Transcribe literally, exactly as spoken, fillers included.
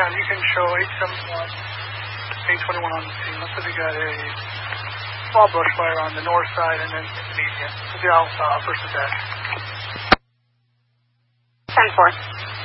Yeah, you can show eight seventy-one, eight twenty-one on the scene. Looks like we got a small brush fire on the north side and then the median. The out uh, first attack. ten four.